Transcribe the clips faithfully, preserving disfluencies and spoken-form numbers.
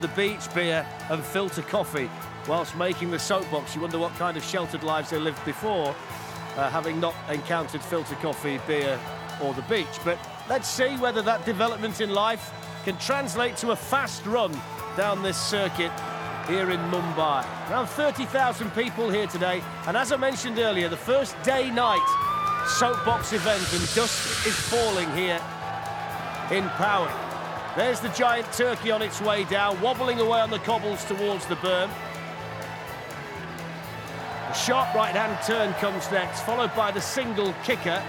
the beach, beer and filter coffee whilst making the soapbox. You wonder what kind of sheltered lives they lived before, uh, having not encountered filter coffee, beer or the beach. But let's see whether that development in life can translate to a fast run down this circuit here in Mumbai. Around thirty thousand people here today, and as I mentioned earlier, the first day-night soapbox event, and dust is falling here in Pauri. There's the giant turkey on its way down, wobbling away on the cobbles towards the berm. A sharp right-hand turn comes next, followed by the single kicker.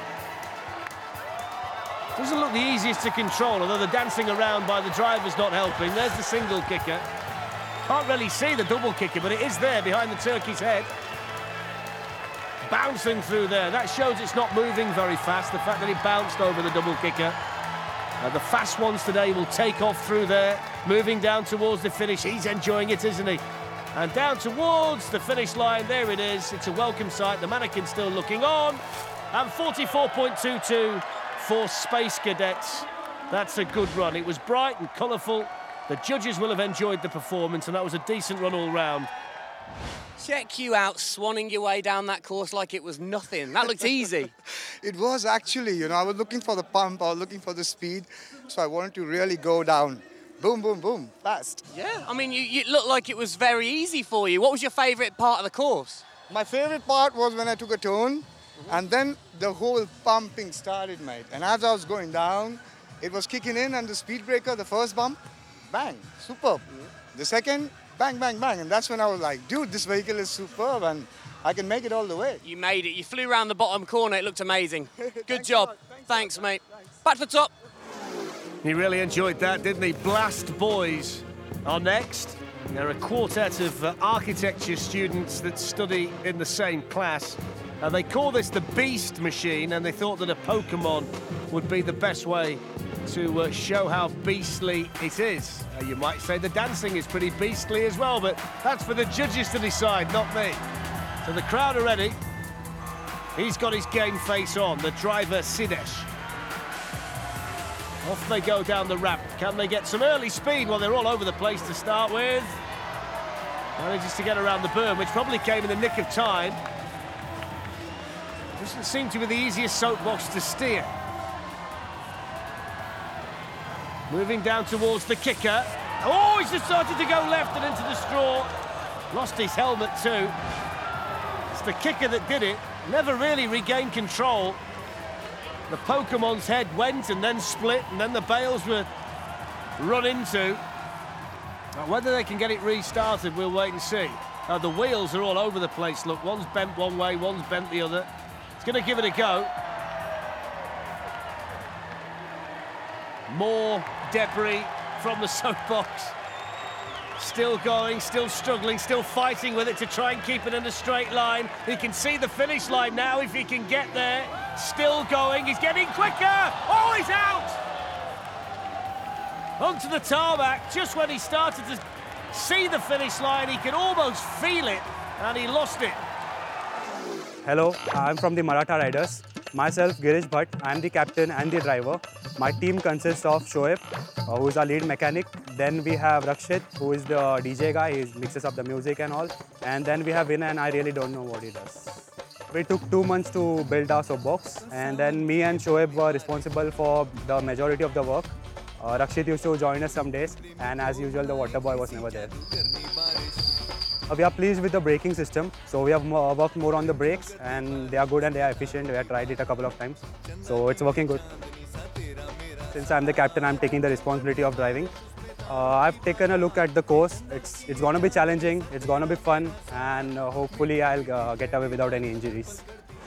Doesn't look the easiest to control, although the dancing around by the driver's not helping. There's the single kicker. Can't really see the double kicker, but it is there behind the turkey's head. Bouncing through there. That shows it's not moving very fast, the fact that it bounced over the double kicker. Uh, the fast ones today will take off through there, moving down towards the finish. He's enjoying it, isn't he? And down towards the finish line, there it is. It's a welcome sight. The mannequin still looking on. And forty-four point two two for Space Cadets. That's a good run. It was bright and colourful. The judges will have enjoyed the performance, and that was a decent run all round. Check you out, swanning your way down that course like it was nothing. That looked easy. It was actually, you know, I was looking for the pump, I was looking for the speed, so I wanted to really go down. Boom, boom, boom, fast. Yeah, I mean, you, you looked like it was very easy for you. What was your favourite part of the course? My favourite part was when I took a turn, mm-hmm. and then the whole pumping started, mate. And as I was going down, it was kicking in, and the speed breaker, the first bump, bang, superb. Mm-hmm. The second, bang, bang, bang. And that's when I was like, dude, this vehicle is superb and I can make it all the way. You made it. You flew around the bottom corner. It looked amazing. Good Thanks job. Thanks, Thanks, mate. Thanks. Back to the top. He really enjoyed that, didn't he? Blast Boys are next. They're a quartet of uh, architecture students that study in the same class. Uh, they call this the Beast Machine, and they thought that a Pokemon would be the best way to uh, show how beastly it is. Uh, you might say the dancing is pretty beastly as well, but that's for the judges to decide, not me. So the crowd are ready. He's got his game face on, the driver Sidesh. Off they go down the ramp. Can they get some early speed? Well, they're all over the place to start with. Manages to get around the berm, which probably came in the nick of time. Doesn't seem to be the easiest soapbox to steer. Moving down towards the kicker. Oh, he's decided to go left and into the straw. Lost his helmet too. It's the kicker that did it. Never really regained control. The Pokemon's head went and then split, and then the bales were run into. Now, whether they can get it restarted, we'll wait and see. Uh, the wheels are all over the place. Look, one's bent one way, one's bent the other. It's going to give it a go. More debris from the soapbox. Still going, still struggling, still fighting with it to try and keep it in a straight line. He can see the finish line now if he can get there. Still going, he's getting quicker. Oh, he's out! Onto the tarmac, just when he started to see the finish line, he could almost feel it, and he lost it. Hello, I'm from the Maratha Riders. Myself, Girish Bhatt. I'm the captain and the driver. My team consists of Shoaib, uh, who is our lead mechanic. Then we have Rakshit, who is the D J guy. He mixes up the music and all. And then we have Vinay, and I really don't know what he does. We took two months to build our soapbox. And then me and Shoaib were responsible for the majority of the work. Uh, Rakshit used to join us some days. And as usual, the water boy was never there. Uh, we are pleased with the braking system. So we have more, worked more on the brakes, and they are good and they are efficient. We have tried it a couple of times. So it's working good. Since I'm the captain, I'm taking the responsibility of driving. Uh, I've taken a look at the course. It's, it's going to be challenging, it's going to be fun, and uh, hopefully I'll uh, get away without any injuries.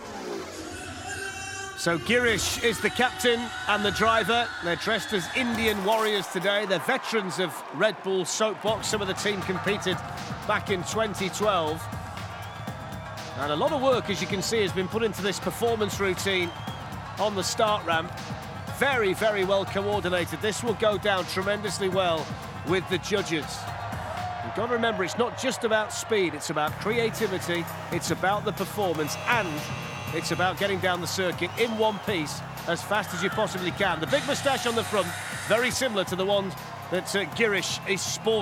So Girish is the captain and the driver. They're dressed as Indian warriors today. They're veterans of Red Bull Soapbox. Some of the team competed back in twenty twelve. And a lot of work, as you can see, has been put into this performance routine on the start ramp. Very, very well coordinated. This will go down tremendously well with the judges. You've got to remember, it's not just about speed, it's about creativity, it's about the performance, and it's about getting down the circuit in one piece as fast as you possibly can. The big moustache on the front, very similar to the one that uh, Girish is sporting.